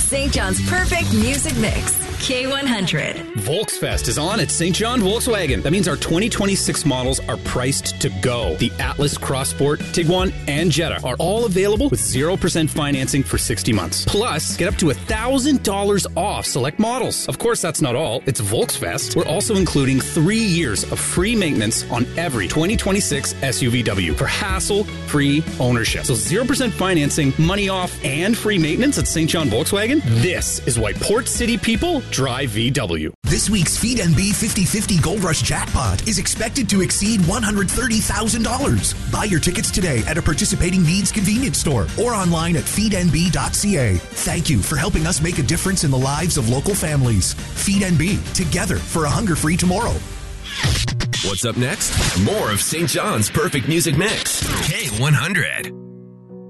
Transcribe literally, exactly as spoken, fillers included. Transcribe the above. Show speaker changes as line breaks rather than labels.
Saint John's perfect music mix. K one hundred.
Volksfest is on at Saint John Volkswagen. That means our twenty twenty-six models are priced to go. The Atlas, Crossport, Tiguan, and Jetta are all available with zero percent financing for sixty months. Plus, get up to one thousand dollars off select models. Of course, that's not all. It's Volksfest. We're also including three years of free maintenance on every twenty twenty-six S U V W for hassle-free ownership. So zero percent financing, money off, and free maintenance at Saint John Volkswagen. This is why Port City people drive V W.
This week's Feed N B fifty fifty Gold Rush jackpot is expected to exceed one hundred thirty thousand dollars. Buy your tickets today at a participating Needs convenience store or online at feed n b dot c a. Thank you for helping us make a difference in the lives of local families. Feed N B, together for a hunger-free tomorrow.
What's up next? More of Saint John's perfect music mix. K one hundred.